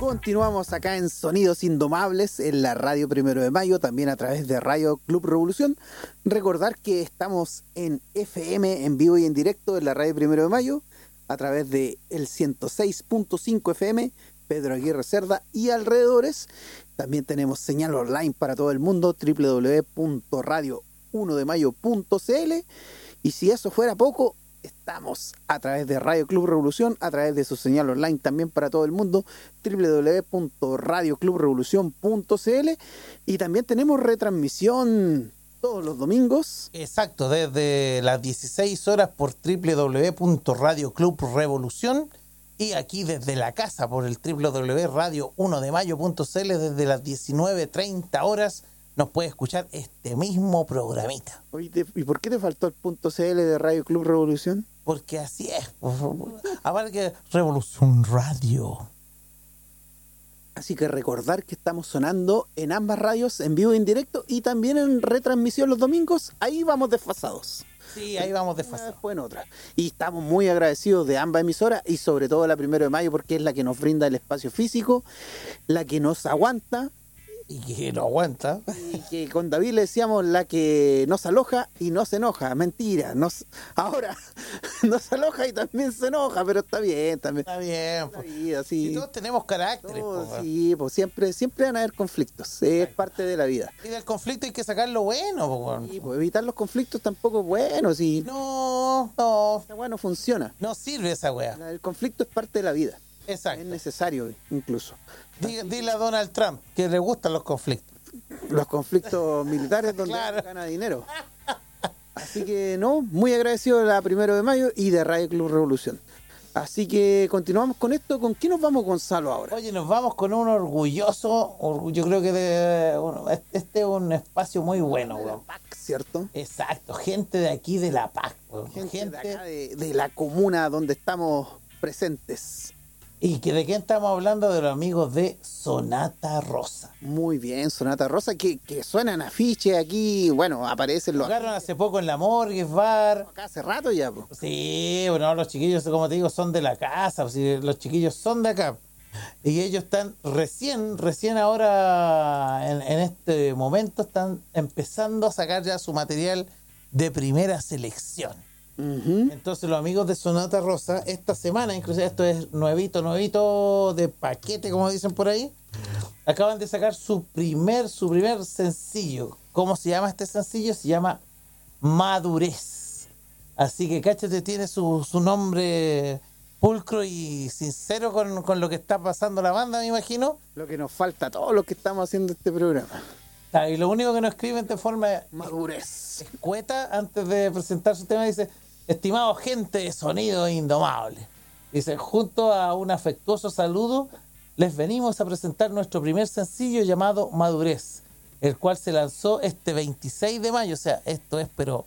Continuamos acá en Sonidos Indomables en la Radio Primero de Mayo, también a través de Radio Club Revolución. Recordar que estamos en FM, en vivo y en directo en la Radio Primero de Mayo, a través de el 106.5 FM, Pedro Aguirre Cerda y alrededores. También tenemos señal online para todo el mundo, www.radio1demayo.cl. Y si eso fuera poco, estamos a través de Radio Club Revolución, a través de su señal online también para todo el mundo, www.radioclubrevolucion.cl. Y también tenemos retransmisión todos los domingos. Exacto, desde las 16 horas por www.radioclubrevolucion y aquí desde la casa por el www.radio1demayo.cl desde las 19:30 horas. Nos puede escuchar este mismo programita. Oye, ¿y por qué te faltó el .cl de Radio Club Revolución? Porque así es. Aparte que Revolución Radio. Así que recordar que estamos sonando en ambas radios, en vivo y en directo, y también en retransmisión los domingos. Ahí vamos desfasados. Sí, ahí vamos desfasados. Después en otra. Y estamos muy agradecidos de ambas emisoras, y sobre todo la Primero de Mayo, porque es la que nos brinda el espacio físico, la que nos aguanta. Y que no aguanta. Y que con David le decíamos la que nos aloja y no se enoja. Mentira. Ahora nos aloja y también se enoja, pero está bien también. Está bien. La vida, sí. Y todos tenemos caracteres. Sí, pues siempre van a haber conflictos. Es parte de la vida. Y del conflicto hay que sacar lo bueno. Sí, pues evitar los conflictos tampoco es bueno. Sí. No. Esa weá no funciona. No sirve esa weá. El conflicto es parte de la vida. Exacto. Es necesario incluso. Dile a Donald Trump que le gustan los conflictos. Los conflictos militares donde Claro. gana dinero. Así que muy agradecido de la Primero de Mayo y de Radio Club Revolución. Así que continuamos con esto. ¿Con qué nos vamos, Gonzalo, ahora? Oye, nos vamos con un orgulloso, yo creo que este es un espacio muy bueno, weón. PAC, ¿cierto? Exacto, gente de aquí de La Paz, weón. Gente de acá de la comuna donde estamos presentes. ¿Y que de quién estamos hablando? De los amigos de Sonata Rosa. Muy bien, Sonata Rosa, que suenan afiches aquí, bueno, aparecen los... Tocaron hace poco en la Morgues Bar. Acá hace rato ya, po. Sí, bueno, los chiquillos, como te digo, son de la casa, pues, los chiquillos son de acá. Y ellos están recién ahora, en este momento, están empezando a sacar ya su material de primera selección. Uh-huh. Entonces los amigos de Sonata Rosa, esta semana, inclusive esto es nuevito de paquete, como dicen por ahí, acaban de sacar su primer sencillo. ¿Cómo se llama este sencillo? Se llama Madurez. Así que cáchate, tiene su nombre pulcro y sincero con lo que está pasando la banda, me imagino. Lo que nos falta a todos los que estamos haciendo este programa. Y lo único que nos escriben de forma Madurez escueta antes de presentar su tema dice: estimado gente de Sonido Indomable, dice, junto a un afectuoso saludo les venimos a presentar nuestro primer sencillo llamado Madurez, el cual se lanzó este 26 de mayo, o sea, esto es pero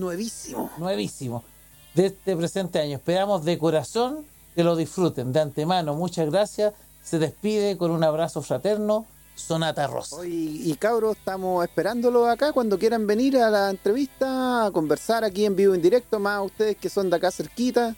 nuevísimo de este presente año. Esperamos de corazón que lo disfruten. De antemano, muchas gracias. Se despide con un abrazo fraterno Sonata Rosa. Y cabros, estamos esperándolo acá cuando quieran venir a la entrevista, a conversar aquí en vivo en directo, más ustedes que son de acá cerquita.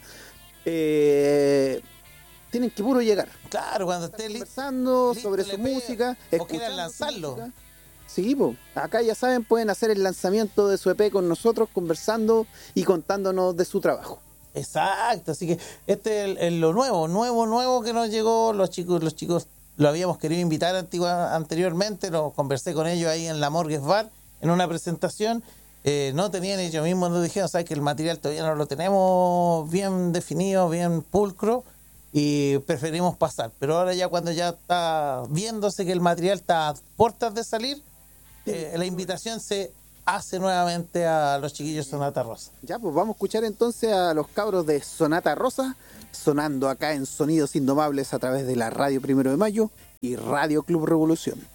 Tienen que puro llegar. Claro, cuando esté conversando sobre su música, o quieran lanzarlo. Sí, pues, acá ya saben, pueden hacer el lanzamiento de su EP con nosotros, conversando y contándonos de su trabajo. Exacto, así que este es lo nuevo que nos llegó. Los chicos lo habíamos querido invitar anteriormente, lo conversé con ellos ahí en la Morgues Bar, en una presentación. No tenían, ellos mismos nos dijeron, sabes que el material todavía no lo tenemos bien definido, bien pulcro, y preferimos pasar. Pero ahora ya cuando ya está viéndose que el material está a puertas de salir, la invitación se hace nuevamente a los chiquillos Sonata Rosa. Ya, pues vamos a escuchar entonces a los cabros de Sonata Rosa, sonando acá en Sonidos Indomables a través de la Radio Primero de Mayo y Radio Club Revolución.